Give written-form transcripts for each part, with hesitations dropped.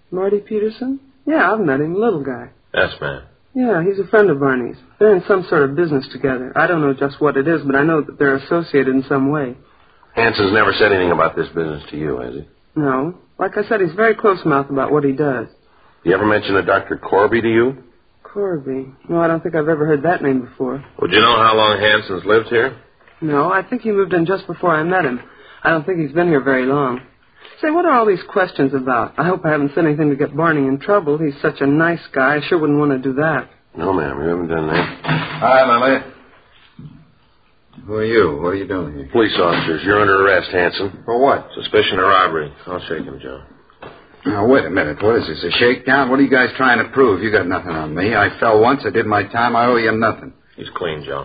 Marty Peterson? Yeah, I've met him, little guy. Yes, ma'am. Yeah, he's a friend of Barney's. They're in some sort of business together. I don't know just what it is, but I know that they're associated in some way. Hanson's never said anything about this business to you, has he? No. Like I said, he's very close-mouthed about what he does. He ever mention a Dr. Corby to you? Corby? No, I don't think I've ever heard that name before. Would you know how long Hanson's lived here? No, I think he moved in just before I met him. I don't think he's been here very long. Say, what are all these questions about? I hope I haven't said anything to get Barney in trouble. He's such a nice guy. I sure wouldn't want to do that. No, ma'am, you haven't done that. Hi, Lily. Who are you? What are you doing here? Police officers, you're under arrest, Hanson. For what? Suspicion of robbery. I'll shake him, Joe. Now, wait a minute. What is this, a shakedown? What are you guys trying to prove? You got nothing on me. I fell once. I did my time. I owe you nothing. He's clean, Joe.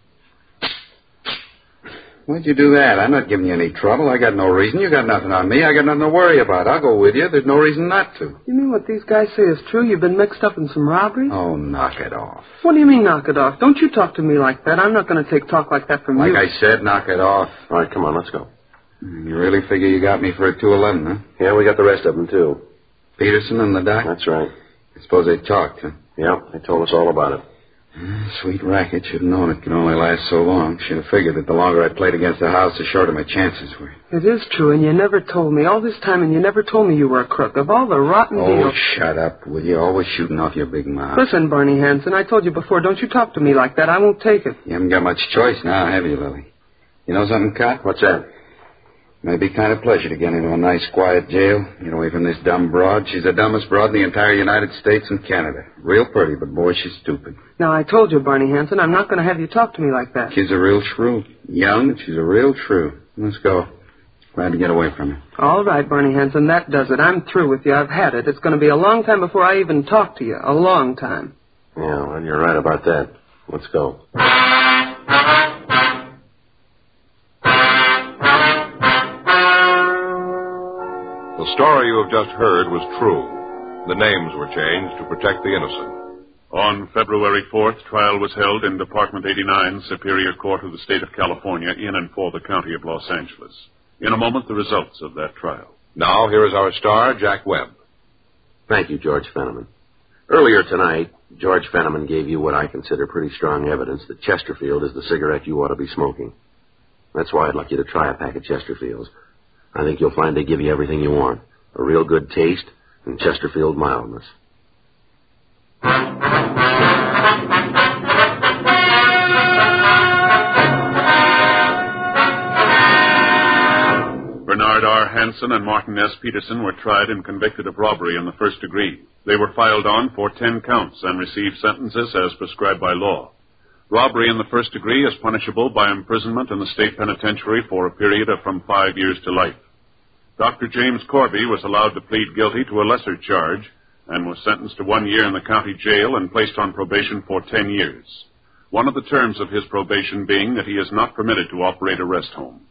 Why'd you do that? I'm not giving you any trouble. I got no reason. You got nothing on me. I got nothing to worry about. I'll go with you. There's no reason not to. You mean what these guys say is true? You've been mixed up in some robbery? Oh, knock it off. What do you mean, knock it off? Don't you talk to me like that. I'm not going to take talk like that from you. Like I said, knock it off. All right, come on, let's go. You really figure you got me for a 211, huh? Yeah, we got the rest of them, too. Peterson and the doc? That's right. I suppose they talked, huh? Yeah, they told us all about it. Sweet racket. Should have known it could only last so long. Should have figured that the longer I played against the house, the shorter my chances were. It is true, and you never told me. All this time, and you never told me you were a crook. Of all the rotten deals... Oh, shut up, will you? Always shooting off your big mouth. Listen, Barney Hanson, I told you before, don't you talk to me like that. I won't take it. You haven't got much choice now, have you, Lily? You know something, Cop? What's that? May be kind of pleasure to get into a nice, quiet jail. Get away from this dumb broad. She's the dumbest broad in the entire United States and Canada. Real pretty, but boy, she's stupid. Now, I told you, Barney Hanson, I'm not going to have you talk to me like that. She's a real shrew. Young, but she's a real shrew. Let's go. Glad to get away from her. All right, Barney Hanson, that does it. I'm through with you. I've had it. It's going to be a long time before I even talk to you. A long time. Yeah, well, you're right about that. Let's go. The story you have just heard was true. The names were changed to protect the innocent. On February 4th, trial was held in Department 89, Superior Court of the State of California, in and for the County of Los Angeles. In a moment, the results of that trial. Now, here is our star, Jack Webb. Thank you, George Fenneman. Earlier tonight, George Fenneman gave you what I consider pretty strong evidence that Chesterfield is the cigarette you ought to be smoking. That's why I'd like you to try a pack of Chesterfields. I think you'll find they give you everything you want. A real good taste and Chesterfield mildness. Bernard R. Hanson and Martin S. Peterson were tried and convicted of robbery in the first degree. They were filed on for 10 counts and received sentences as prescribed by law. Robbery in the first degree is punishable by imprisonment in the state penitentiary for a period of from 5 years to life. Dr. James Corby was allowed to plead guilty to a lesser charge and was sentenced to 1 year in the county jail and placed on probation for 10 years. One of the terms of his probation being that he is not permitted to operate a rest home.